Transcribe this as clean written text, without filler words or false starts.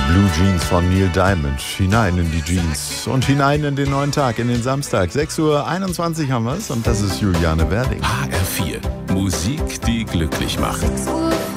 Blue Jeans von Neil Diamond. Hinein in die Jeans und hinein in den neuen Tag, in den Samstag. 6:21 Uhr haben wir es und das ist Juliane Werding. HR4, Musik, die glücklich macht.